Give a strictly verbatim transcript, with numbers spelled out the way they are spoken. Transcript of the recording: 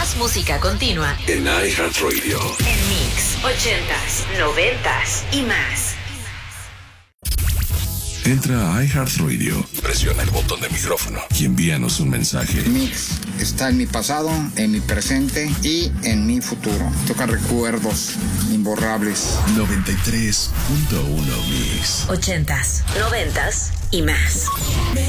Más música continua en iHeartRadio. En Mix, ochentas, noventas y más. Entra a iHeartRadio, presiona el botón de micrófono y envíanos un mensaje. Mix está en mi pasado, en mi presente y en mi futuro. Toca recuerdos imborrables. noventa y tres punto uno Mix. Ochentas, noventas y más.